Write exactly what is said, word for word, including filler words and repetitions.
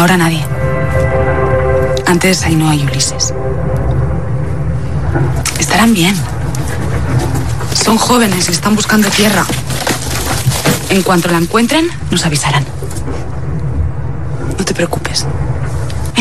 Ahora nadie. Antes Ainhoa y Ulises. Estarán bien. Son jóvenes y están buscando tierra. En cuanto la encuentren, nos avisarán. No te preocupes.